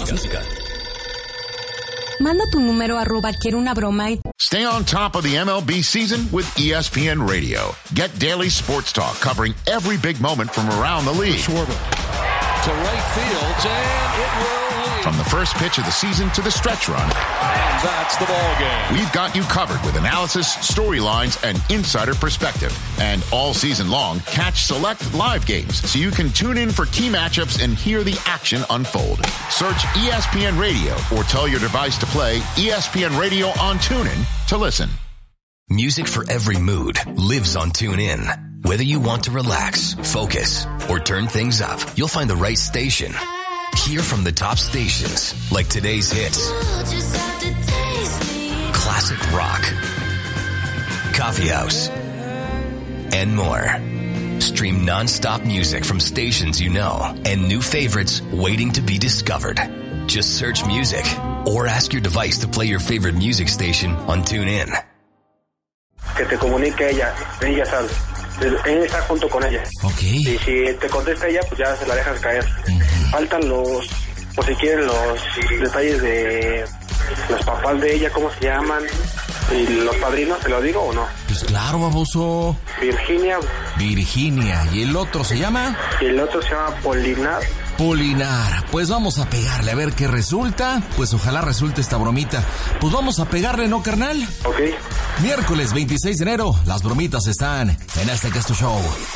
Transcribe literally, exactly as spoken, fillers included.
música. Manda tu número arroba quiero una broma y... Stay on top of the M L B season with E S P N Radio. Get daily sports talk covering every big moment from around the league. Schwarber to right field, and it will leave. From the first pitch of the season to the stretch run. And that's the ball game. We've got you covered with analysis, storylines, and insider perspective. And all season long, catch select live games so you can tune in for key matchups and hear the action unfold. Search E S P N Radio or tell your device to play E S P N Radio on TuneIn to listen. Music for every mood lives on TuneIn. Whether you want to relax, focus, or turn things up, you'll find the right station. Hear from the top stations like today's hits, classic rock, coffee house, and more. Stream non-stop music from stations you know and new favorites waiting to be discovered. Just search music or ask your device to play your favorite music station on TuneIn. Que te comunique ella, ella sabe. Él está junto con ella. Ok. Y si te contesta ella, pues ya se la dejas caer. Uh-huh. Faltan los, o si quieren, los detalles de los papás de ella, cómo se llaman, y los padrinos, ¿se lo digo o no? Pues claro, baboso. Virginia. Virginia. ¿Y el otro se llama? Y el otro se llama Polinar. Polinar. Pues vamos a pegarle a ver qué resulta. Pues ojalá resulte esta bromita. Pues vamos a pegarle, ¿no, carnal? Ok. Miércoles veintiséis de enero, las bromitas están en este Casto Show.